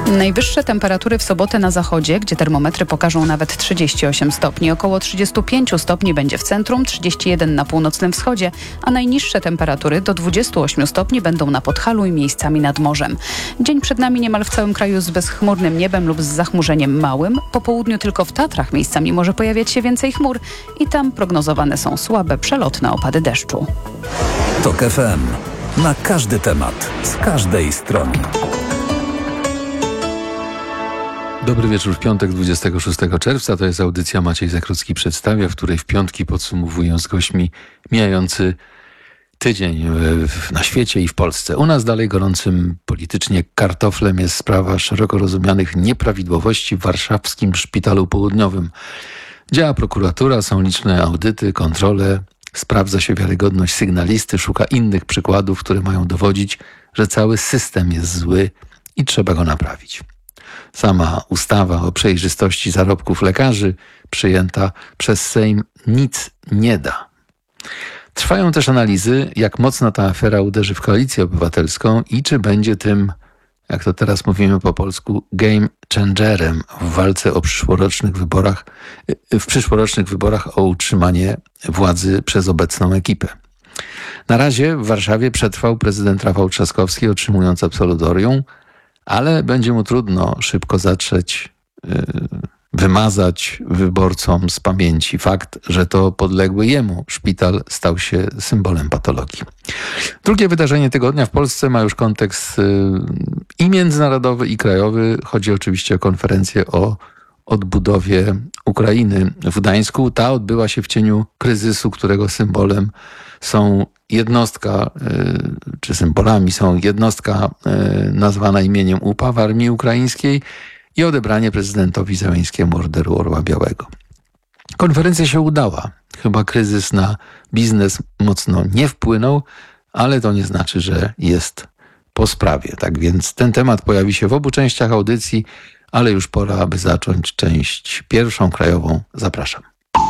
Najwyższe temperatury w sobotę na zachodzie, gdzie termometry pokażą nawet 38 stopni. Około 35 stopni będzie w centrum, 31 na północnym wschodzie, a najniższe temperatury do 28 stopni będą na Podhalu i miejscami nad morzem. Dzień przed nami niemal w całym kraju z bezchmurnym niebem lub z zachmurzeniem małym. Po południu tylko w Tatrach miejscami może pojawiać się więcej chmur i tam prognozowane są słabe, przelotne opady deszczu. TOK FM. Na każdy temat, z każdej strony. Dobry wieczór w piątek 26 czerwca. To jest audycja Maciej Zakrucki przedstawia, w której w piątki podsumowuję z gośćmi mijający tydzień na świecie i w Polsce. U nas dalej gorącym politycznie kartoflem jest sprawa szeroko rozumianych nieprawidłowości w warszawskim Szpitalu Południowym. Działa prokuratura, są liczne audyty, kontrole, sprawdza się wiarygodność sygnalisty, szuka innych przykładów, które mają dowodzić, że cały system jest zły i trzeba go naprawić. Sama ustawa o przejrzystości zarobków lekarzy przyjęta przez Sejm nic nie da. Trwają też analizy, jak mocno ta afera uderzy w Koalicję Obywatelską i czy będzie tym, jak to teraz mówimy po polsku, game changerem w walce o przyszłorocznych wyborach o utrzymanie władzy przez obecną ekipę. Na razie w Warszawie przetrwał prezydent Rafał Trzaskowski, otrzymując absolutorium, ale będzie mu trudno szybko wymazać wyborcom z pamięci fakt, że to podległy jemu szpital stał się symbolem patologii. Drugie wydarzenie tygodnia w Polsce ma już kontekst i międzynarodowy, i krajowy. Chodzi oczywiście o konferencję o odbudowie Ukrainy w Gdańsku. Ta odbyła się w cieniu kryzysu, którego symbolem są symbolami są jednostka nazwana imieniem UPA w armii ukraińskiej i odebranie prezydentowi Zełenskiemu Orderu Orła Białego. Konferencja się udała. Chyba kryzys na biznes mocno nie wpłynął, ale to nie znaczy, że jest po sprawie. Tak więc ten temat pojawi się w obu częściach audycji, ale już pora, aby zacząć część pierwszą, krajową. Zapraszam.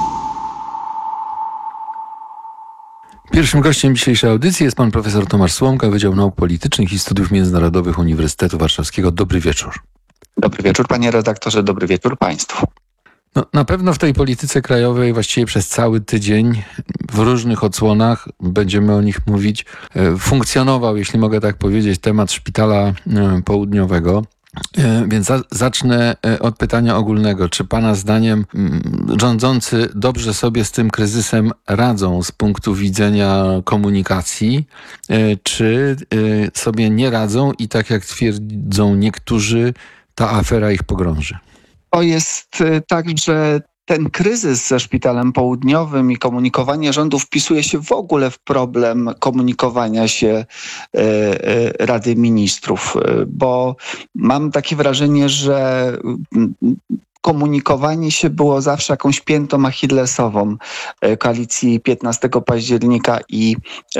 Pierwszym gościem dzisiejszej audycji jest pan profesor Tomasz Słomka, Wydział Nauk Politycznych i Studiów Międzynarodowych Uniwersytetu Warszawskiego. Dobry wieczór. Dobry wieczór, panie redaktorze, dobry wieczór państwu. No, na pewno w tej polityce krajowej właściwie przez cały tydzień w różnych odsłonach, będziemy o nich mówić, funkcjonował, jeśli mogę tak powiedzieć, temat Szpitala Południowego. Więc zacznę od pytania ogólnego. Czy pana zdaniem rządzący dobrze sobie z tym kryzysem radzą z punktu widzenia komunikacji, czy sobie nie radzą i tak jak twierdzą niektórzy, ta afera ich pogrąży? To jest tak, że ten kryzys ze Szpitalem Południowym i komunikowanie rządu wpisuje się w ogóle w problem komunikowania się Rady Ministrów, bo mam takie wrażenie, że komunikowanie się było zawsze jakąś piętą achillesową koalicji 15 października i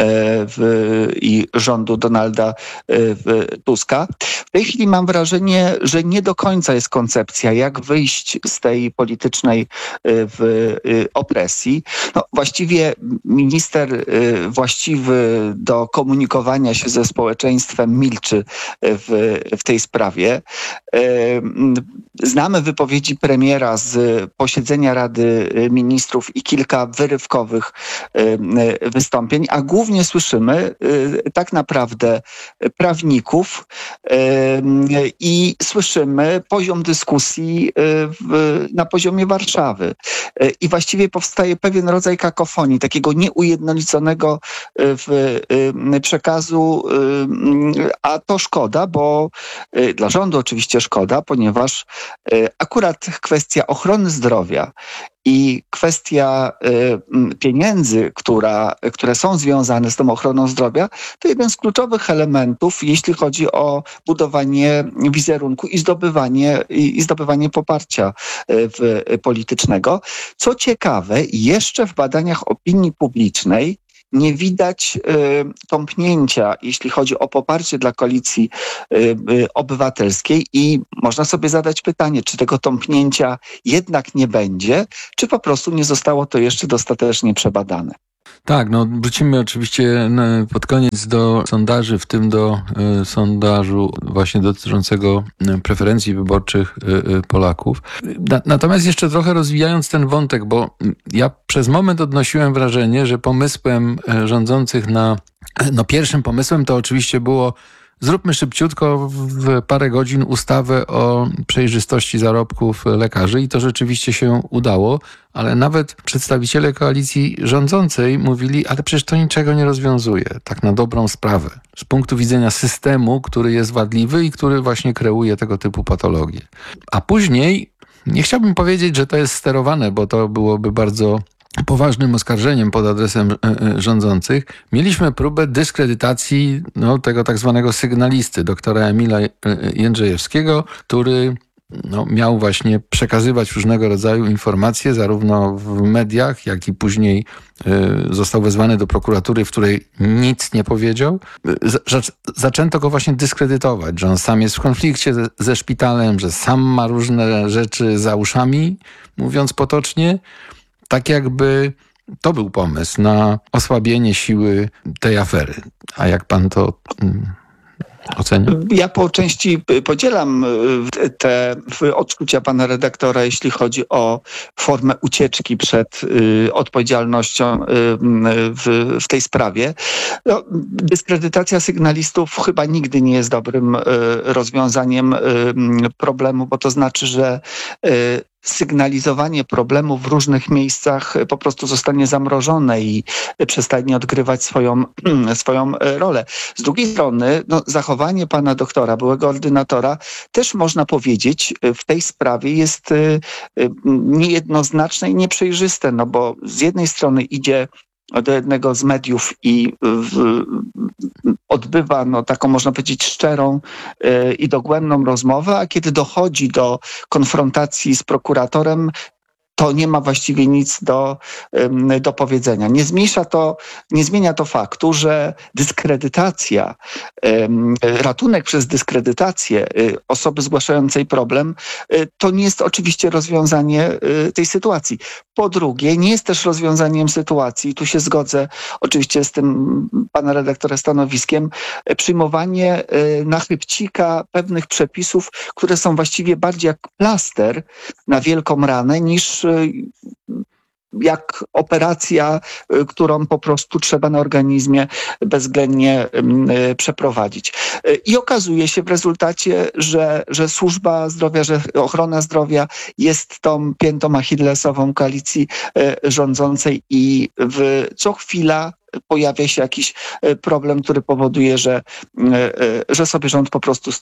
rządu Donalda Tuska. W tej chwili mam wrażenie, że nie do końca jest koncepcja, jak wyjść z tej politycznej opresji. No, właściwie minister właściwy do komunikowania się ze społeczeństwem milczy w tej sprawie. Znamy wypowiedzi premiera z posiedzenia Rady Ministrów i kilka wyrywkowych wystąpień, a głównie słyszymy tak naprawdę prawników i słyszymy poziom dyskusji na poziomie Warszawy. I właściwie powstaje pewien rodzaj kakofonii, takiego nieujednoliconego przekazu, a to szkoda, bo dla rządu oczywiście szkoda, ponieważ akurat kwestia ochrony zdrowia i kwestia pieniędzy, które są związane z tą ochroną zdrowia, to jeden z kluczowych elementów, jeśli chodzi o budowanie wizerunku i zdobywanie poparcia politycznego. Co ciekawe, jeszcze w badaniach opinii publicznej nie widać tąpnięcia, jeśli chodzi o poparcie dla Koalicji Obywatelskiej i można sobie zadać pytanie, czy tego tąpnięcia jednak nie będzie, czy po prostu nie zostało to jeszcze dostatecznie przebadane. Tak, no wrócimy oczywiście pod koniec do sondaży, w tym do sondażu właśnie dotyczącego preferencji wyborczych Polaków. Natomiast jeszcze trochę rozwijając ten wątek, bo ja przez moment odnosiłem wrażenie, że pomysłem rządzących pierwszym pomysłem to oczywiście było: zróbmy szybciutko w parę godzin ustawę o przejrzystości zarobków lekarzy i to rzeczywiście się udało, ale nawet przedstawiciele koalicji rządzącej mówili, ale przecież to niczego nie rozwiązuje, tak na dobrą sprawę, z punktu widzenia systemu, który jest wadliwy i który właśnie kreuje tego typu patologie. A później, nie chciałbym powiedzieć, że to jest sterowane, bo to byłoby bardzo poważnym oskarżeniem pod adresem rządzących, mieliśmy próbę dyskredytacji tego tak zwanego sygnalisty, doktora Emila Jędrzejewskiego, który miał właśnie przekazywać różnego rodzaju informacje, zarówno w mediach, jak i później został wezwany do prokuratury, w której nic nie powiedział. Zaczęto go właśnie dyskredytować, że on sam jest w konflikcie ze szpitalem, że sam ma różne rzeczy za uszami, mówiąc potocznie. Tak jakby to był pomysł na osłabienie siły tej afery. A jak pan to ocenia? Ja po części podzielam te odczucia pana redaktora, jeśli chodzi o formę ucieczki przed odpowiedzialnością w tej sprawie. Dyskredytacja sygnalistów chyba nigdy nie jest dobrym rozwiązaniem problemu, bo to znaczy, że sygnalizowanie problemu w różnych miejscach po prostu zostanie zamrożone i przestanie odgrywać swoją rolę. Z drugiej strony, zachowanie pana doktora, byłego ordynatora, też można powiedzieć w tej sprawie jest niejednoznaczne i nieprzejrzyste, bo z jednej strony idzie do jednego z mediów i odbywa taką, można powiedzieć, szczerą i dogłębną rozmowę, a kiedy dochodzi do konfrontacji z prokuratorem, to nie ma właściwie nic do powiedzenia. Nie zmienia to faktu, że dyskredytacja, ratunek przez dyskredytację osoby zgłaszającej problem, to nie jest oczywiście rozwiązanie tej sytuacji. Po drugie, nie jest też rozwiązaniem sytuacji, tu się zgodzę oczywiście z tym pana redaktora stanowiskiem, przyjmowanie na chybcika pewnych przepisów, które są właściwie bardziej jak plaster na wielką ranę niż jak operacja, którą po prostu trzeba na organizmie bezwzględnie przeprowadzić. I okazuje się w rezultacie, że służba zdrowia, że ochrona zdrowia jest tą piętą achillesową koalicji rządzącej i co chwila pojawia się jakiś problem, który powoduje, że sobie rząd po prostu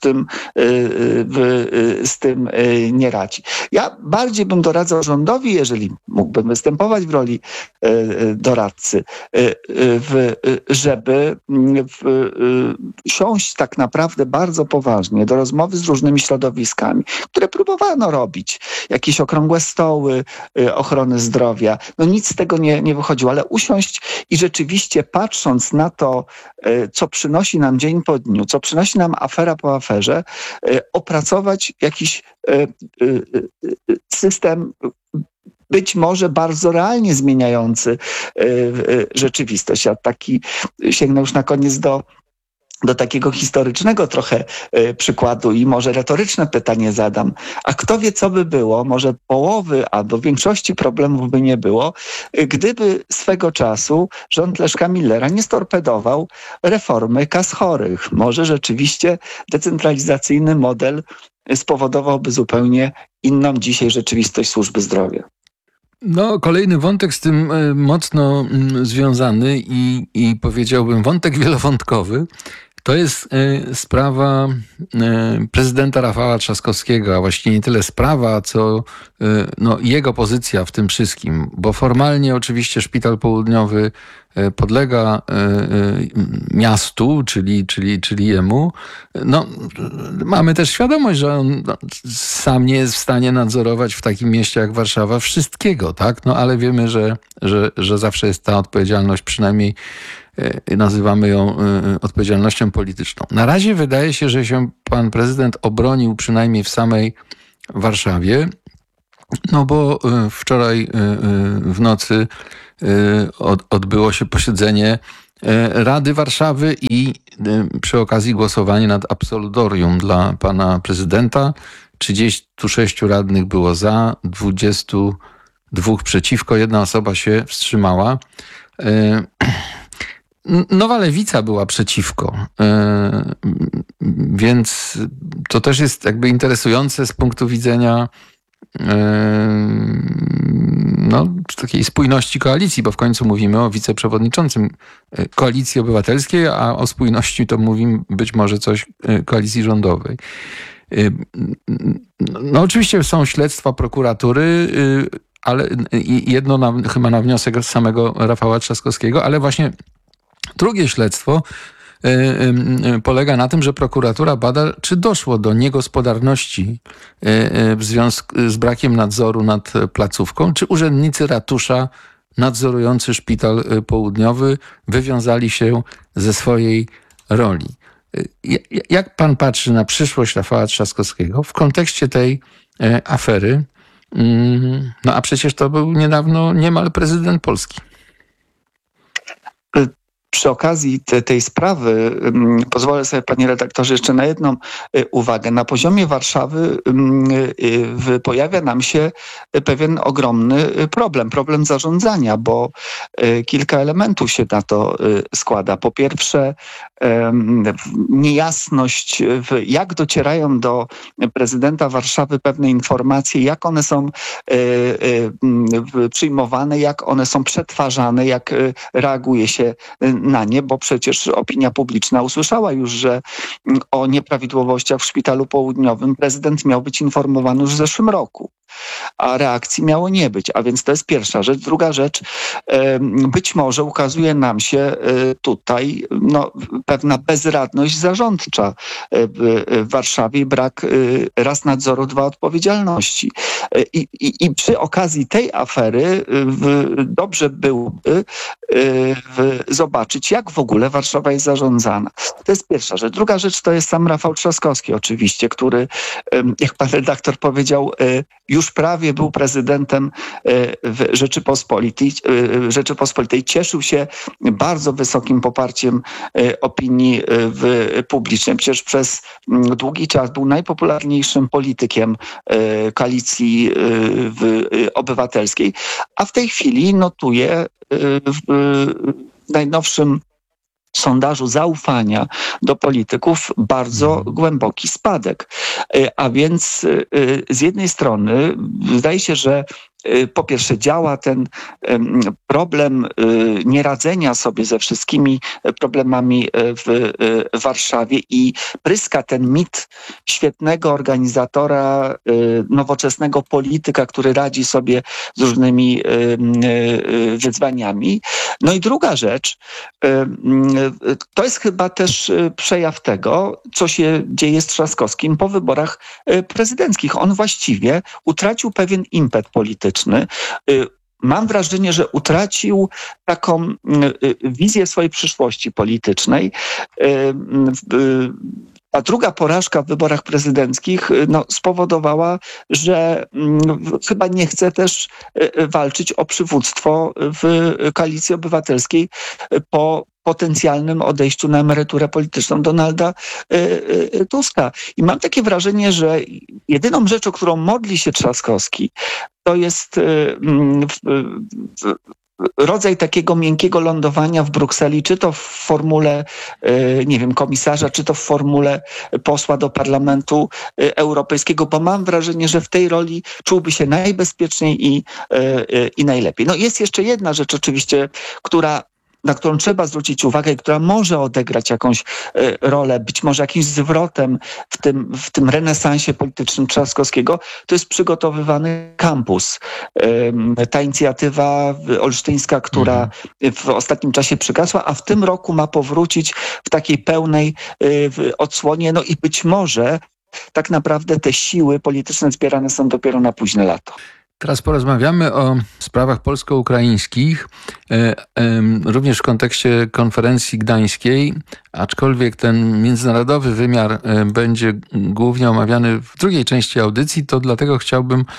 z tym nie radzi. Ja bardziej bym doradzał rządowi, jeżeli mógłbym występować w roli doradcy, żeby siąść tak naprawdę bardzo poważnie do rozmowy z różnymi środowiskami, które próbowano robić. Jakieś okrągłe stoły ochrony zdrowia. Nic z tego nie wychodziło, ale usiąść i rzeczywiście patrząc na to, co przynosi nam dzień po dniu, co przynosi nam afera po aferze, opracować jakiś system być może bardzo realnie zmieniający rzeczywistość. Ja sięgnę już na koniec do takiego historycznego trochę przykładu i może retoryczne pytanie zadam. A kto wie, co by było, może połowy albo większości problemów by nie było, gdyby swego czasu rząd Leszka Millera nie storpedował reformy kas chorych. Może rzeczywiście decentralizacyjny model spowodowałby zupełnie inną dzisiaj rzeczywistość służby zdrowia. Kolejny wątek z tym mocno związany i powiedziałbym wątek wielowątkowy, to jest sprawa prezydenta Rafała Trzaskowskiego, a właściwie nie tyle sprawa, co jego pozycja w tym wszystkim, bo formalnie oczywiście Szpital Południowy podlega miastu, czyli jemu. Mamy też świadomość, że on sam nie jest w stanie nadzorować w takim mieście jak Warszawa wszystkiego, tak? Ale wiemy, że zawsze jest ta odpowiedzialność, przynajmniej nazywamy ją odpowiedzialnością polityczną. Na razie wydaje się, że się pan prezydent obronił przynajmniej w samej Warszawie. No bo wczoraj w nocy odbyło się posiedzenie Rady Warszawy i przy okazji głosowanie nad absolutorium dla pana prezydenta. 36 radnych było za, 22 przeciwko, jedna osoba się wstrzymała. Nowa Lewica była przeciwko, więc to też jest jakby interesujące z punktu widzenia takiej spójności koalicji, bo w końcu mówimy o wiceprzewodniczącym Koalicji Obywatelskiej, a o spójności to mówimy być może coś koalicji rządowej. No oczywiście są śledztwa prokuratury, ale jedno chyba na wniosek samego Rafała Trzaskowskiego, ale właśnie drugie śledztwo polega na tym, że prokuratura bada, czy doszło do niegospodarności w związku z brakiem nadzoru nad placówką, czy urzędnicy ratusza nadzorujący szpital południowy wywiązali się ze swojej roli. Jak pan patrzy na przyszłość Rafała Trzaskowskiego w kontekście tej afery? No a przecież to był niedawno niemal prezydent Polski. Przy okazji tej sprawy pozwolę sobie, panie redaktorze, jeszcze na jedną uwagę. Na poziomie Warszawy pojawia nam się pewien ogromny problem zarządzania, bo kilka elementów się na to składa. Po pierwsze, niejasność, jak docierają do prezydenta Warszawy pewne informacje, jak one są przyjmowane, jak one są przetwarzane, jak reaguje się na nie, bo przecież opinia publiczna usłyszała już, że o nieprawidłowościach w szpitalu południowym prezydent miał być informowany już w zeszłym roku, a reakcji miało nie być. A więc to jest pierwsza rzecz. Druga rzecz, być może ukazuje nam się tutaj pewna bezradność zarządcza w Warszawie i brak raz nadzoru, dwa odpowiedzialności. I przy okazji tej afery dobrze byłoby zobaczyć, jak w ogóle Warszawa jest zarządzana. To jest pierwsza rzecz. Druga rzecz to jest sam Rafał Trzaskowski oczywiście, który, jak pan redaktor powiedział, już prawie był prezydentem Rzeczypospolitej. Cieszył się bardzo wysokim poparciem opinii publicznej. Przecież przez długi czas był najpopularniejszym politykiem koalicji obywatelskiej, a w tej chwili notuje w najnowszym sondażu zaufania do polityków bardzo głęboki spadek. A więc z jednej strony wydaje się, że po pierwsze działa ten problem nieradzenia sobie ze wszystkimi problemami w Warszawie i pryska ten mit świetnego organizatora, nowoczesnego polityka, który radzi sobie z różnymi wyzwaniami. No i druga rzecz, to jest chyba też przejaw tego, co się dzieje z Trzaskowskim po wyborach prezydenckich. On właściwie utracił pewien impet polityczny. Mam wrażenie, że utracił taką wizję swojej przyszłości politycznej. A druga porażka w wyborach prezydenckich spowodowała, że chyba nie chce też walczyć o przywództwo w Koalicji Obywatelskiej po potencjalnym odejściu na emeryturę polityczną Donalda Tuska. I mam takie wrażenie, że jedyną rzeczą, którą modli się Trzaskowski, to jest rodzaj takiego miękkiego lądowania w Brukseli, czy to w formule, komisarza, czy to w formule posła do Parlamentu Europejskiego, bo mam wrażenie, że w tej roli czułby się najbezpieczniej i najlepiej. No jest jeszcze jedna rzecz oczywiście, na którą trzeba zwrócić uwagę i która może odegrać jakąś rolę, być może jakimś zwrotem w tym renesansie politycznym Trzaskowskiego, to jest przygotowywany kampus. Ta inicjatywa olsztyńska, która w ostatnim czasie przygasła, a w tym roku ma powrócić w takiej pełnej odsłonie. No i być może tak naprawdę te siły polityczne zbierane są dopiero na późne lato. Teraz porozmawiamy o sprawach polsko-ukraińskich, również w kontekście konferencji gdańskiej, aczkolwiek ten międzynarodowy wymiar będzie głównie omawiany w drugiej części audycji, to dlatego chciałbym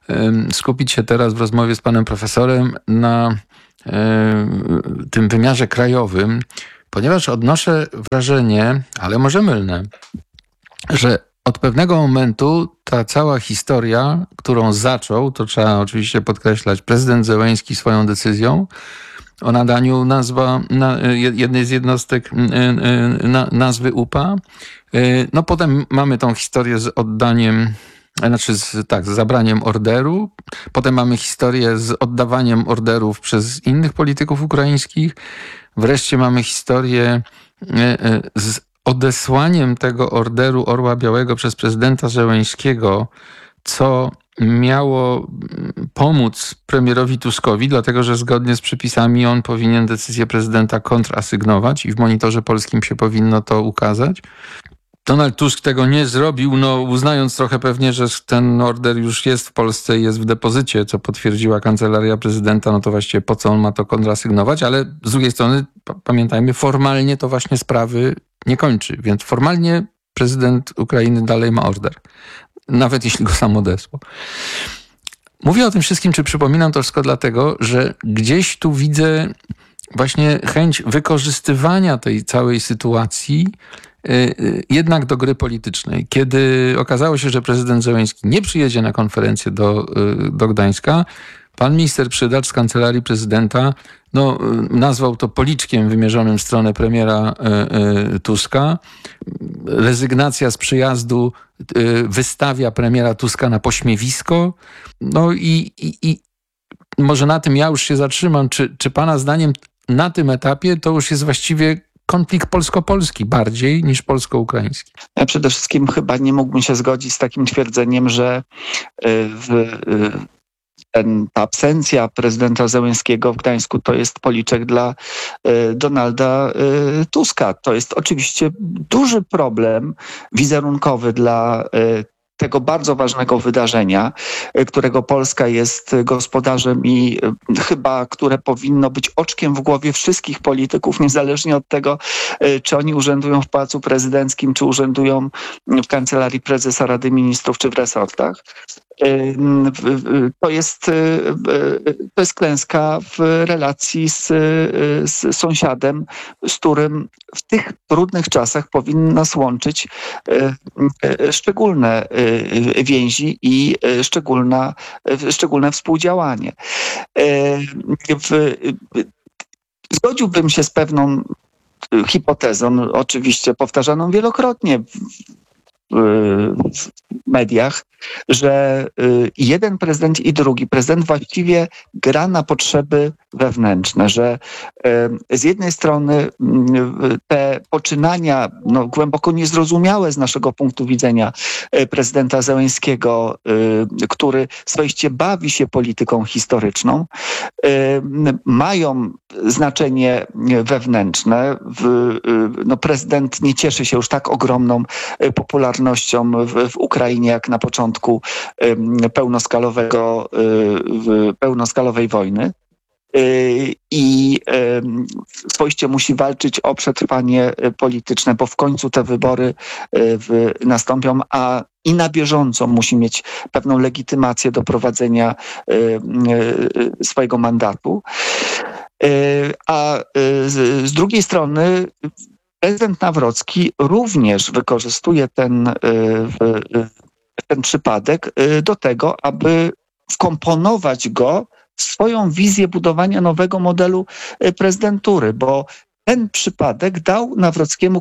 skupić się teraz w rozmowie z panem profesorem na tym wymiarze krajowym, ponieważ odnoszę wrażenie, ale może mylne, że od pewnego momentu ta cała historia, którą zaczął, to trzeba oczywiście podkreślać, prezydent Zełenski swoją decyzją o nadaniu jednej z jednostek nazwy UPA. No potem mamy tą historię z oddaniem, z zabraniem orderu. Potem mamy historię z oddawaniem orderów przez innych polityków ukraińskich. Wreszcie mamy historię z odesłaniem tego orderu Orła Białego przez prezydenta Zełenskiego, co miało pomóc premierowi Tuskowi, dlatego że zgodnie z przepisami on powinien decyzję prezydenta kontrasygnować i w Monitorze Polskim się powinno to ukazać. Donald Tusk tego nie zrobił, uznając trochę pewnie, że ten order już jest w Polsce i jest w depozycie, co potwierdziła Kancelaria Prezydenta, to właściwie po co on ma to kontrasygnować, ale z drugiej strony, pamiętajmy, formalnie to właśnie sprawy nie kończy, więc formalnie prezydent Ukrainy dalej ma order, nawet jeśli go sam odesłał. Mówię o tym wszystkim, czy przypominam to wszystko dlatego, że gdzieś tu widzę właśnie chęć wykorzystywania tej całej sytuacji jednak do gry politycznej. Kiedy okazało się, że prezydent Zełenski nie przyjedzie na konferencję do Gdańska, pan minister Przydacz z Kancelarii Prezydenta nazwał to policzkiem wymierzonym w stronę premiera Tuska. Rezygnacja z przyjazdu wystawia premiera Tuska na pośmiewisko. I może na tym ja już się zatrzymam. Czy pana zdaniem na tym etapie to już jest właściwie konflikt polsko-polski bardziej niż polsko-ukraiński? Ja przede wszystkim chyba nie mógłbym się zgodzić z takim twierdzeniem, że ta absencja prezydenta Zełenskiego w Gdańsku to jest policzek dla Donalda Tuska. To jest oczywiście duży problem wizerunkowy dla tego bardzo ważnego wydarzenia, którego Polska jest gospodarzem i chyba, które powinno być oczkiem w głowie wszystkich polityków, niezależnie od tego, czy oni urzędują w Pałacu Prezydenckim, czy urzędują w Kancelarii Prezesa Rady Ministrów, czy w resortach. To jest klęska w relacji z sąsiadem, z którym w tych trudnych czasach powinny nas łączyć szczególne więzi i szczególne współdziałanie. Zgodziłbym się z pewną hipotezą, oczywiście powtarzaną wielokrotnie w mediach, że jeden prezydent i drugi prezydent właściwie gra na potrzeby wewnętrzne, że z jednej strony te poczynania głęboko niezrozumiałe z naszego punktu widzenia prezydenta Zełenskiego, który swoiście bawi się polityką historyczną, mają znaczenie wewnętrzne. Prezydent nie cieszy się już tak ogromną popularnością w Ukrainie jak na początku pełnoskalowej wojny. I swoiście musi walczyć o przetrwanie polityczne, bo w końcu te wybory nastąpią, a i na bieżąco musi mieć pewną legitymację do prowadzenia swojego mandatu. A z drugiej strony prezydent Nawrocki również wykorzystuje ten przypadek do tego, aby wkomponować go w swoją wizję budowania nowego modelu prezydentury, bo ten przypadek dał Nawrockiemu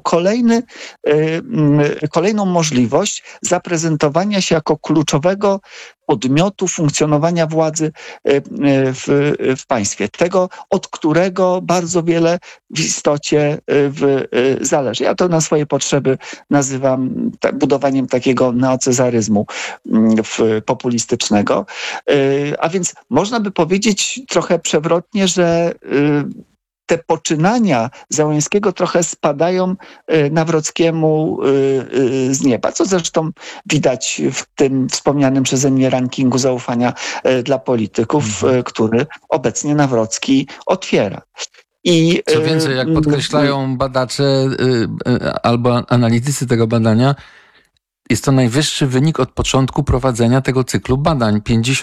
kolejną możliwość zaprezentowania się jako kluczowego podmiotu funkcjonowania władzy w państwie. Tego, od którego bardzo wiele w istocie zależy. Ja to na swoje potrzeby nazywam budowaniem takiego neocezaryzmu populistycznego. A więc można by powiedzieć trochę przewrotnie, że te poczynania Zełenskiego trochę spadają Nawrockiemu z nieba, co zresztą widać w tym wspomnianym przeze mnie rankingu zaufania dla polityków, który obecnie Nawrocki otwiera. Co więcej, jak podkreślają badacze albo analitycy tego badania, jest to najwyższy wynik od początku prowadzenia tego cyklu badań.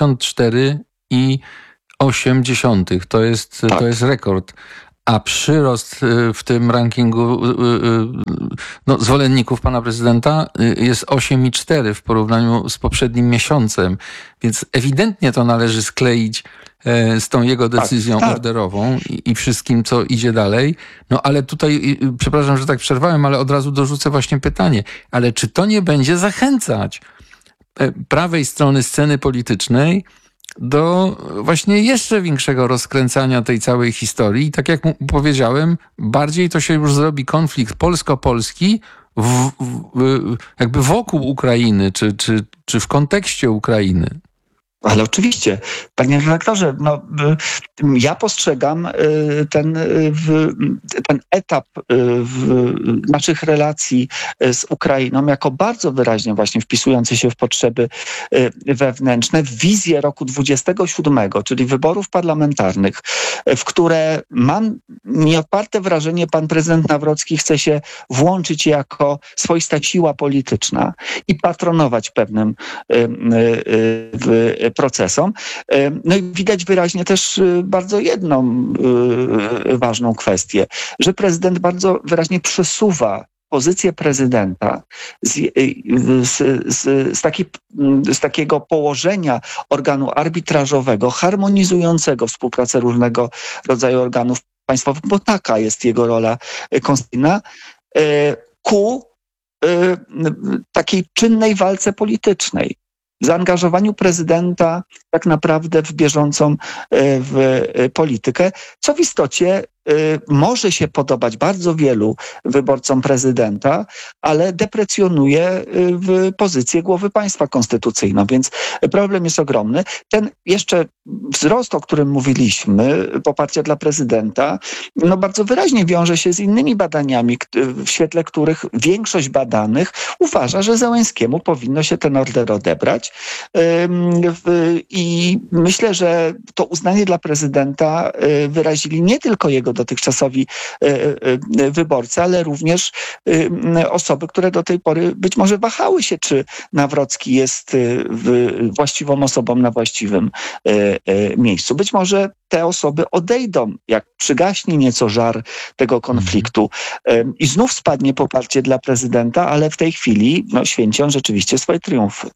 54,8. To jest rekord. A przyrost w tym rankingu zwolenników pana prezydenta jest 8,4 w porównaniu z poprzednim miesiącem. Więc ewidentnie to należy skleić z tą jego decyzją orderową i wszystkim, co idzie dalej. No ale tutaj, przepraszam, że tak przerwałem, ale od razu dorzucę właśnie pytanie. Ale czy to nie będzie zachęcać prawej strony sceny politycznej do właśnie jeszcze większego rozkręcania tej całej historii? I tak jak powiedziałem, bardziej to się już zrobi konflikt polsko-polski jakby wokół Ukrainy, czy w kontekście Ukrainy. Ale oczywiście, panie redaktorze, ja postrzegam ten etap naszych relacji z Ukrainą jako bardzo wyraźnie właśnie wpisujący się w potrzeby wewnętrzne, w wizję roku 27, czyli wyborów parlamentarnych, w które mam nieodparte wrażenie, pan prezydent Nawrocki chce się włączyć jako swoista siła polityczna i patronować pewnym procesom. No i widać wyraźnie też bardzo jedną ważną kwestię, że prezydent bardzo wyraźnie przesuwa pozycję prezydenta z takiego położenia organu arbitrażowego, harmonizującego współpracę różnego rodzaju organów państwowych, bo taka jest jego rola konstytucyjna, ku takiej czynnej walce politycznej. Zaangażowaniu prezydenta tak naprawdę w bieżącą politykę, co w istocie może się podobać bardzo wielu wyborcom prezydenta, ale deprecjonuje pozycję głowy państwa konstytucyjną, więc problem jest ogromny. Ten jeszcze wzrost, o którym mówiliśmy, poparcia dla prezydenta, bardzo wyraźnie wiąże się z innymi badaniami, w świetle których większość badanych uważa, że Zełenskiemu powinno się ten order odebrać. I myślę, że to uznanie dla prezydenta wyrazili nie tylko jego dotychczasowi wyborcy, ale również osoby, które do tej pory być może wahały się, czy Nawrocki jest właściwą osobą na właściwym miejscu. Być może te osoby odejdą, jak przygaśnie nieco żar tego konfliktu i znów spadnie poparcie dla prezydenta, ale w tej chwili święci on rzeczywiście swoje triumfy.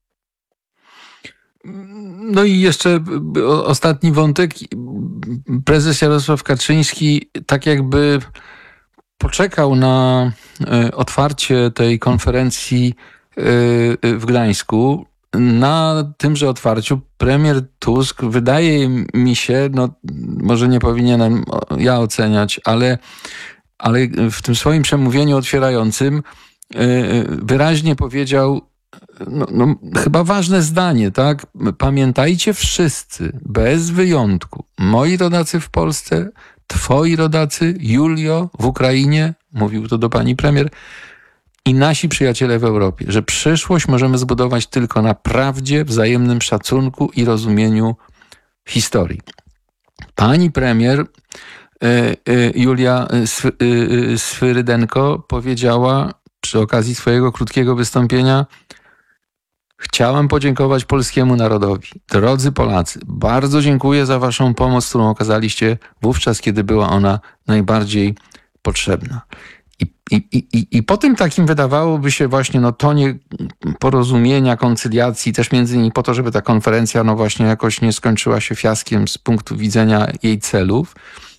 No i jeszcze ostatni wątek. Prezes Jarosław Kaczyński tak jakby poczekał na otwarcie tej konferencji w Gdańsku. Na tymże otwarciu premier Tusk, wydaje mi się, może nie powinienem ja oceniać, ale w tym swoim przemówieniu otwierającym wyraźnie powiedział, chyba ważne zdanie, tak? Pamiętajcie wszyscy, bez wyjątku, moi rodacy w Polsce, twoi rodacy, Julio w Ukrainie, mówił to do pani premier, i nasi przyjaciele w Europie, że przyszłość możemy zbudować tylko na prawdzie, wzajemnym szacunku i rozumieniu historii. Pani premier Julia Swyrydenko powiedziała przy okazji swojego krótkiego wystąpienia: chciałam podziękować polskiemu narodowi. Drodzy Polacy, bardzo dziękuję za waszą pomoc, którą okazaliście wówczas, kiedy była ona najbardziej potrzebna. I po tym takim wydawałoby się właśnie tonie porozumienia, koncyliacji, też między innymi po to, żeby ta konferencja właśnie jakoś nie skończyła się fiaskiem z punktu widzenia jej celów.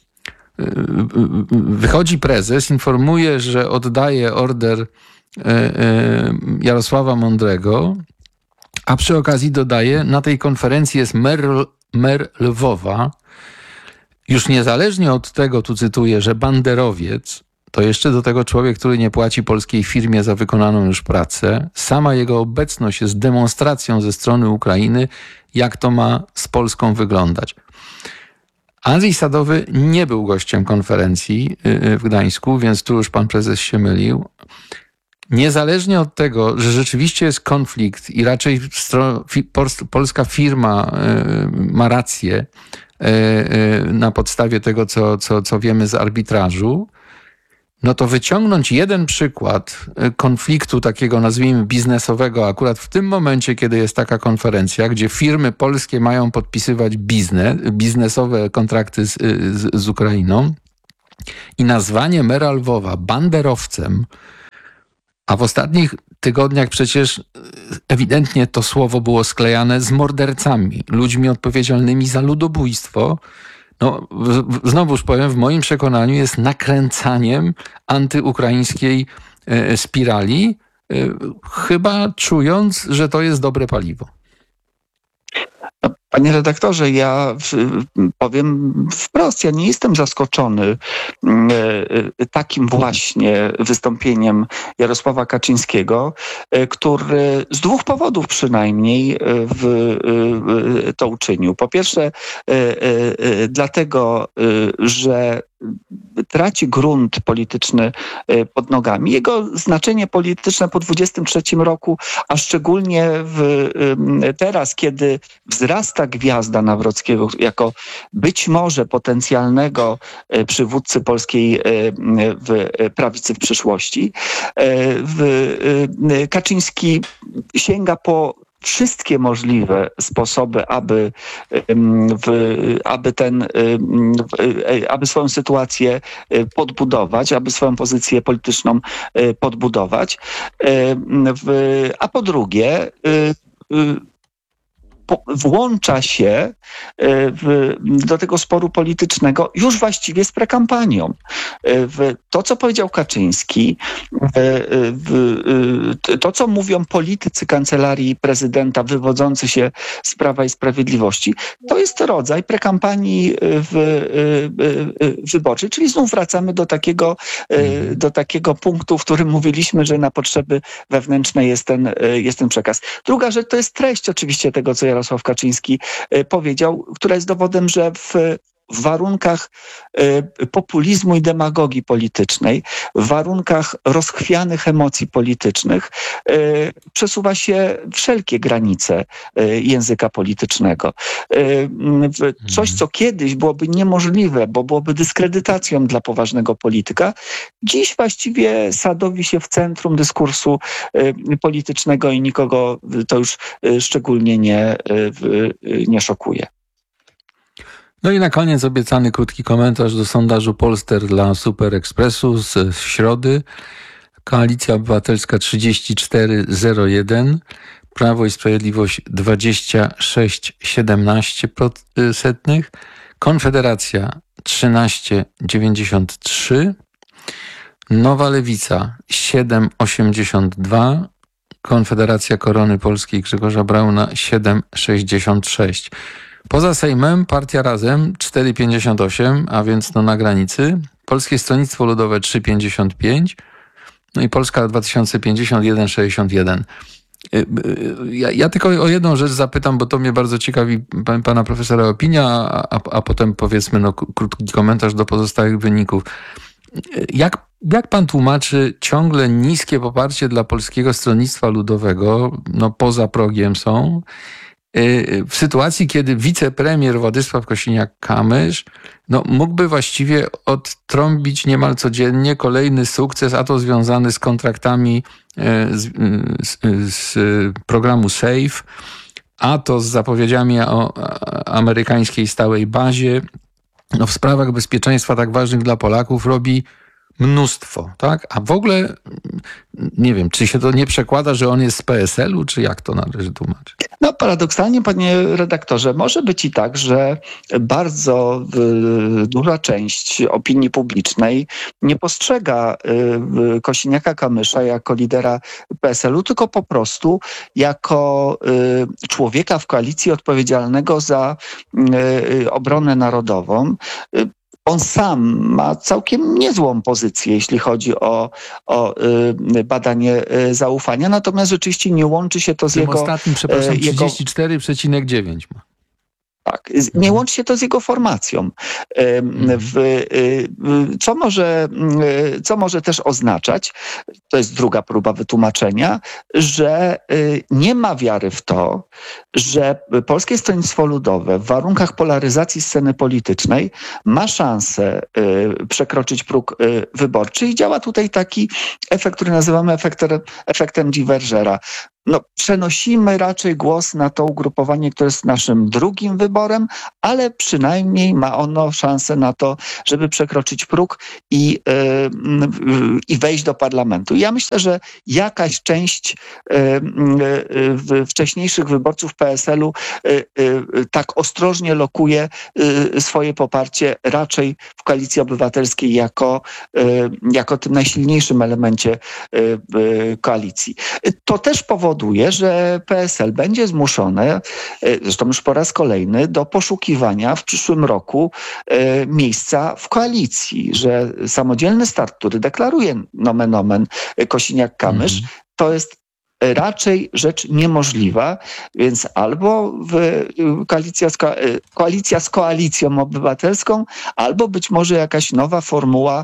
Wychodzi prezes, informuje, że oddaje order Jarosława Mądrego, a przy okazji dodaje, na tej konferencji jest mer Lwowa. Już niezależnie od tego, tu cytuję, że banderowiec, to jeszcze do tego człowiek, który nie płaci polskiej firmie za wykonaną już pracę. Sama jego obecność jest demonstracją ze strony Ukrainy, jak to ma z Polską wyglądać. Andrzej Sadowy nie był gościem konferencji w Gdańsku, więc tu już pan prezes się mylił. Niezależnie od tego, że rzeczywiście jest konflikt i raczej polska firma ma rację na podstawie tego, co wiemy z arbitrażu, no to wyciągnąć jeden przykład konfliktu takiego, nazwijmy, biznesowego, akurat w tym momencie, kiedy jest taka konferencja, gdzie firmy polskie mają podpisywać biznesowe kontrakty z Ukrainą i nazwanie mera Lwowa banderowcem, a w ostatnich tygodniach przecież ewidentnie to słowo było sklejane z mordercami, ludźmi odpowiedzialnymi za ludobójstwo, no, znowuż powiem, w moim przekonaniu jest nakręcaniem antyukraińskiej spirali, chyba czując, że to jest dobre paliwo. Panie redaktorze, ja powiem wprost, ja nie jestem zaskoczony takim właśnie wystąpieniem Jarosława Kaczyńskiego, który z dwóch powodów przynajmniej to uczynił. Po pierwsze, dlatego, że traci grunt polityczny pod nogami. Jego znaczenie polityczne po 23 roku, a szczególnie teraz, kiedy wzrasta gwiazda Nawrockiego jako być może potencjalnego przywódcy polskiej prawicy w przyszłości, Kaczyński sięga po wszystkie możliwe sposoby, aby swoją sytuację podbudować, aby swoją pozycję polityczną podbudować. A po drugie, włącza się do tego sporu politycznego już właściwie z prekampanią. To, co powiedział Kaczyński, to, co mówią politycy Kancelarii Prezydenta wywodzący się z Prawa i Sprawiedliwości, to jest rodzaj prekampanii wyborczej, czyli znów wracamy do takiego punktu, w którym mówiliśmy, że na potrzeby wewnętrzne jest ten przekaz. Druga rzecz to jest treść oczywiście tego, co Jarosław Kaczyński powiedział, która jest dowodem, że w warunkach populizmu i demagogii politycznej, w warunkach rozchwianych emocji politycznych przesuwa się wszelkie granice języka politycznego. Coś, co kiedyś byłoby niemożliwe, bo byłoby dyskredytacją dla poważnego polityka, dziś właściwie sadowi się w centrum dyskursu politycznego i nikogo to już szczególnie nie szokuje. No i na koniec obiecany krótki komentarz do sondażu Polster dla Super Expressu z środy. Koalicja Obywatelska 34,01, Prawo i Sprawiedliwość 26,17%, Konfederacja 13,93%, Nowa Lewica 7,82%, Konfederacja Korony Polskiej Grzegorza Brauna 7,66%. Poza Sejmem Partia Razem 4,58, a więc na granicy. Polskie Stronnictwo Ludowe 3,55, no i Polska 2050 1,61. Ja tylko o jedną rzecz zapytam, bo to mnie bardzo ciekawi pana profesora opinia, a potem powiedzmy krótki komentarz do pozostałych wyników. Jak pan tłumaczy ciągle niskie poparcie dla Polskiego Stronnictwa Ludowego, no poza progiem są, w sytuacji, kiedy wicepremier Władysław Kosiniak-Kamysz mógłby właściwie odtrąbić niemal codziennie kolejny sukces, a to związany z kontraktami z programu SAFE, a to z zapowiedziami o amerykańskiej stałej bazie. W sprawach bezpieczeństwa tak ważnych dla Polaków robi mnóstwo, tak? A w ogóle nie wiem, czy się to nie przekłada, że on jest z PSL-u, czy jak to należy tłumaczyć? No paradoksalnie, panie redaktorze, może być i tak, że bardzo duża część opinii publicznej nie postrzega Kosiniaka-Kamysza jako lidera PSL-u, tylko po prostu jako człowieka w koalicji odpowiedzialnego za obronę narodową. On sam ma całkiem niezłą pozycję, jeśli chodzi o badanie zaufania, natomiast rzeczywiście nie łączy się to z jego... ostatnim, przepraszam, 34,9 ma. Tak, nie łączy się to z jego formacją. Co może też oznaczać, to jest druga próba wytłumaczenia, że nie ma wiary w to, że Polskie Stronnictwo Ludowe w warunkach polaryzacji sceny politycznej ma szansę przekroczyć próg wyborczy i działa tutaj taki efekt, który nazywamy efektem Divergera. Przenosimy raczej głos na to ugrupowanie, które jest naszym drugim wyborem, ale przynajmniej ma ono szansę na to, żeby przekroczyć próg i wejść do parlamentu. Ja myślę, że jakaś część wcześniejszych wyborców PSL-u tak ostrożnie lokuje swoje poparcie raczej w Koalicji Obywatelskiej jako tym najsilniejszym elemencie koalicji. To też powoduje, że PSL będzie zmuszone, zresztą już po raz kolejny, do poszukiwania w przyszłym roku miejsca w koalicji, że samodzielny start, który deklaruje nomen omen Kosiniak-Kamysz, to jest raczej rzecz niemożliwa, więc albo koalicja z Koalicją Obywatelską, albo być może jakaś nowa formuła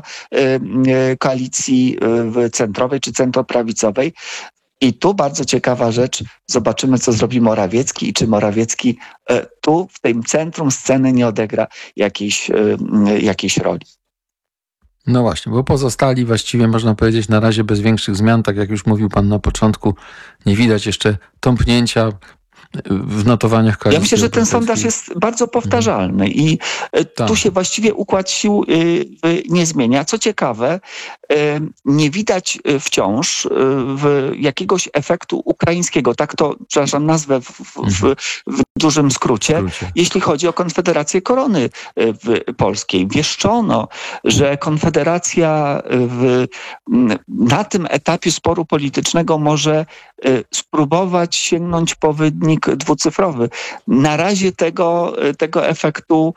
koalicji centrowej czy centroprawicowej. I tu bardzo ciekawa rzecz, zobaczymy, co zrobi Morawiecki i czy Morawiecki tu w tym centrum sceny nie odegra jakiejś roli. No właśnie, bo pozostali właściwie można powiedzieć na razie bez większych zmian, tak jak już mówił pan na początku, nie widać jeszcze tąpnięcia w notowaniach koalicji. Ja myślę, że ten sondaż jest bardzo powtarzalny i tu się właściwie układ sił nie zmienia. Co ciekawe, nie widać wciąż jakiegoś efektu ukraińskiego, tak to, przepraszam, nazwę w dużym skrócie, jeśli chodzi o Konfederację Korony Polskiej. Wieszczono, że Konfederacja na tym etapie sporu politycznego może spróbować sięgnąć po wynik dwucyfrowy. Na razie tego efektu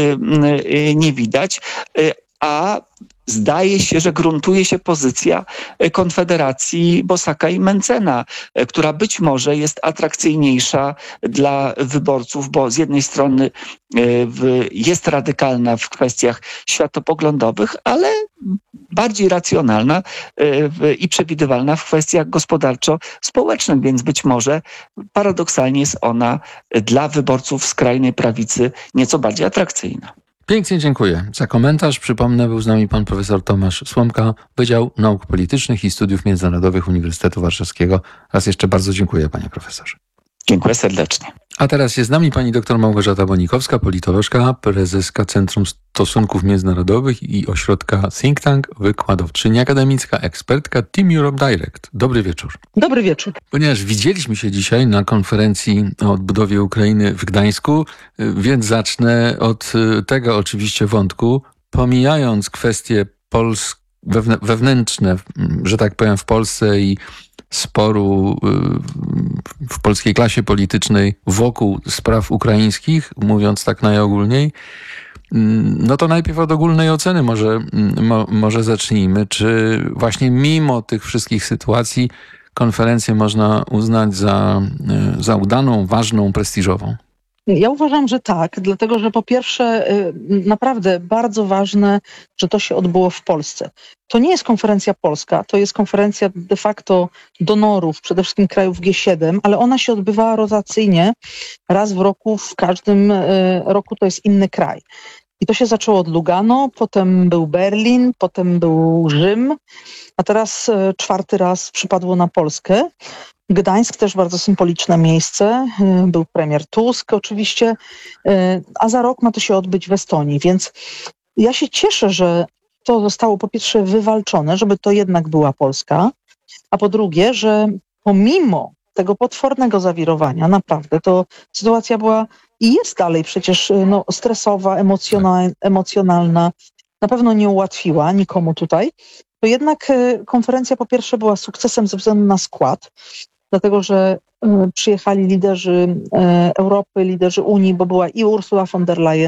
nie widać, a zdaje się, że gruntuje się pozycja Konfederacji Bosaka i Mentzena, która być może jest atrakcyjniejsza dla wyborców, bo z jednej strony jest radykalna w kwestiach światopoglądowych, ale bardziej racjonalna i przewidywalna w kwestiach gospodarczo-społecznych, więc być może paradoksalnie jest ona dla wyborców skrajnej prawicy nieco bardziej atrakcyjna. Pięknie dziękuję za komentarz. Przypomnę, był z nami pan profesor Tomasz Słomka, Wydział Nauk Politycznych i Studiów Międzynarodowych Uniwersytetu Warszawskiego. Raz jeszcze bardzo dziękuję, panie profesorze. Dziękuję serdecznie. A teraz jest z nami pani doktor Małgorzata Bonikowska, politolożka, prezeska Centrum Stosunków Międzynarodowych i Ośrodka Think Tank, wykładowczyni akademicka, ekspertka Team Europe Direct. Dobry wieczór. Dobry wieczór. Ponieważ widzieliśmy się dzisiaj na konferencji o odbudowie Ukrainy w Gdańsku, więc zacznę od tego oczywiście wątku, pomijając kwestie wewnętrzne, że tak powiem, w Polsce i sporu w polskiej klasie politycznej wokół spraw ukraińskich, mówiąc tak najogólniej, no to najpierw od ogólnej oceny może zacznijmy. Czy właśnie mimo tych wszystkich sytuacji konferencję można uznać za udaną, ważną, prestiżową? Ja uważam, że tak, dlatego że po pierwsze naprawdę bardzo ważne, że to się odbyło w Polsce. To nie jest konferencja polska, to jest konferencja de facto donorów, przede wszystkim krajów G7, ale ona się odbywała rotacyjnie raz w roku, w każdym roku to jest inny kraj. I to się zaczęło od Lugano, potem był Berlin, potem był Rzym, a teraz czwarty raz przypadło na Polskę. Gdańsk też bardzo symboliczne miejsce, był premier Tusk oczywiście, a za rok ma to się odbyć w Estonii, więc ja się cieszę, że to zostało po pierwsze wywalczone, żeby to jednak była Polska, a po drugie, że pomimo tego potwornego zawirowania, naprawdę to sytuacja była i jest dalej przecież stresowa, emocjonalna, na pewno nie ułatwiła nikomu tutaj, to jednak konferencja po pierwsze była sukcesem ze względu na skład, dlatego że przyjechali liderzy Europy, liderzy Unii, bo była i Ursula von der Leyen,